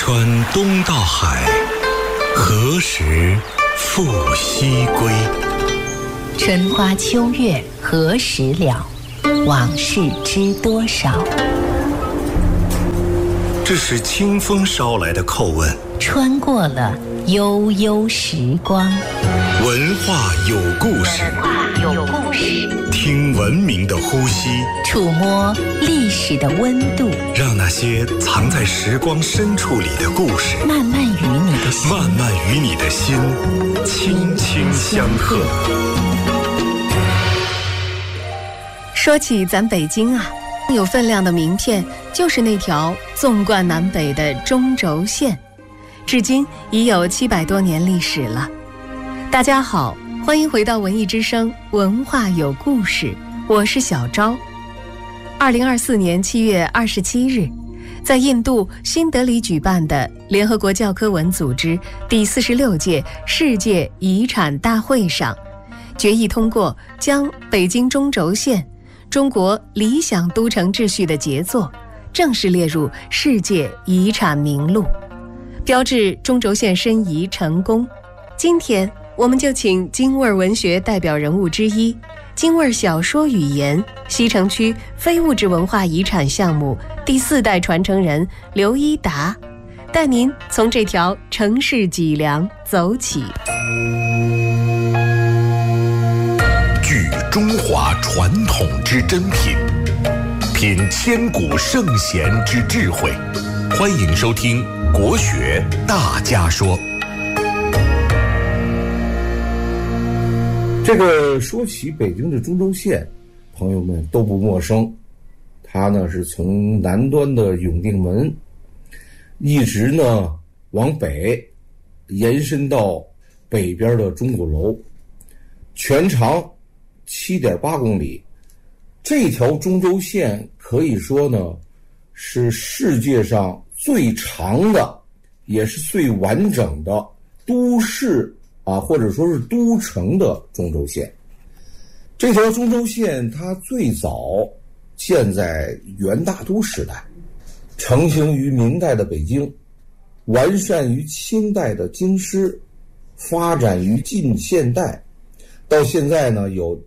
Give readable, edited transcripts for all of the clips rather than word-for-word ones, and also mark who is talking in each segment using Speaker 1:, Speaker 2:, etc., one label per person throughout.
Speaker 1: 穿东到海，何时复西归？
Speaker 2: 春花秋月何时了？往事知多少？
Speaker 1: 这是清风捎来的叩问，
Speaker 2: 穿过了悠悠时光。
Speaker 1: 文化有故事，听文明的呼吸，
Speaker 2: 触摸历史的温度，
Speaker 1: 让那些藏在时光深处里的故事，
Speaker 2: 慢慢与你的心
Speaker 1: 轻轻相和。
Speaker 3: 说起咱北京啊，有分量的名片就是那条纵贯南北的中轴线，至今已有700多年历史了。大家好，欢迎回到文艺之声文化有故事，我是小昭。2024年7月27日，在印度新德里举办的联合国教科文组织第46届世界遗产大会上，决议通过将北京中轴线中国理想都城秩序的杰作正式列入世界遗产名录，标志中轴线申遗成功。今天我们就请京味文学代表人物之一，京味小说语言西城区非物质文化遗产项目第4代传承人刘一达，带您从这条城市脊梁走起。
Speaker 4: 聚中华传统之珍品，品千古圣贤之智慧。欢迎收听国学大家说。
Speaker 5: 这个说起北京的中轴线，朋友们都不陌生。它呢是从南端的永定门一直呢往北延伸到北边的钟鼓楼，全长7.8公里。这条中轴线可以说呢是世界上最长的也是最完整的都市或者说是都城的中轴线。这条中轴线它最早建在元大都时代，成型于明代的北京，完善于清代的京师，发展于近现代，到现在呢有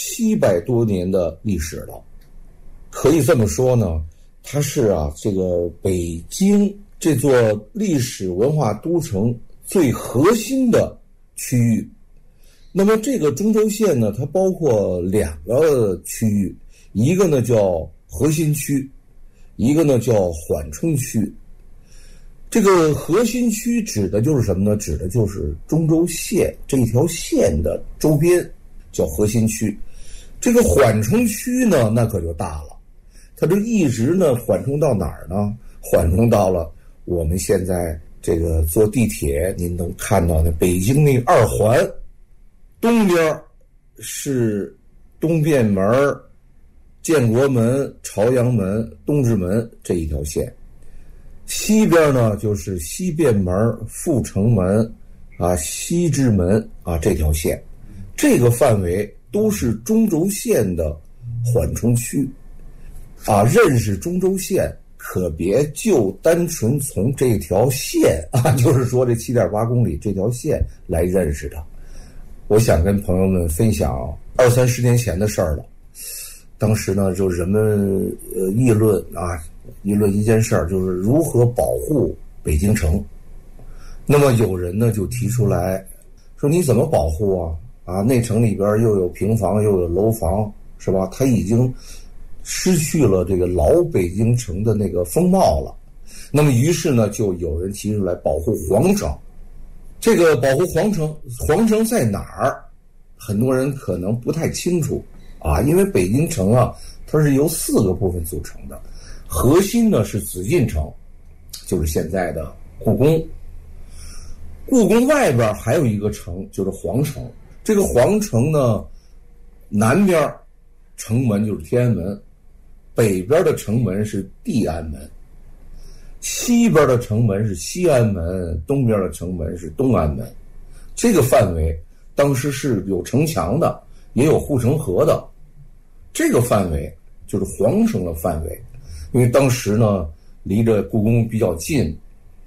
Speaker 5: 700多年的历史了。可以这么说呢，它是这个北京这座历史文化都城最核心的区域。那么这个中轴线呢，它包括2个区域，一个呢叫核心区，一个呢叫缓冲区。这个核心区指的就是什么呢？指的就是中轴线这一条线的周边叫核心区。这个缓冲区呢，那可就大了，它就一直呢缓冲到哪儿呢？缓冲到了我们现在这个坐地铁您能看到的北京那2环，东边是东便门、建国门、朝阳门、东直门这一条线，西边呢就是西便门、阜成门西直门这条线。这个范围都是中轴线的缓冲区认识中轴线可别就单纯从这条线就是说这7.8公里这条线来认识它。我想跟朋友们分享20-30年前的事儿了。当时呢就人们议论一件事儿，就是如何保护北京城。那么有人呢就提出来说，你怎么保护那城里边又有平房又有楼房，是吧？它已经失去了这个老北京城的那个风貌了。那么于是呢就有人提出来保护皇城。这个保护皇城在哪儿？很多人可能不太清楚因为北京城它是由4个部分组成的。核心呢是紫禁城，就是现在的故宫。故宫外边还有一个城，就是皇城。这个皇城呢，南边城门就是天安门，北边的城门是地安门，西边的城门是西安门，东边的城门是东安门。这个范围当时是有城墙的，也有护城河的。这个范围就是皇城的范围。因为当时呢离着故宫比较近，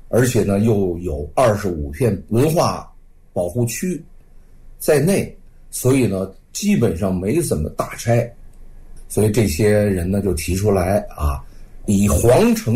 Speaker 5: 而且呢又有25片文化保护区在内，所以呢基本上没怎么大拆。所以这些人呢就提出来啊，以皇城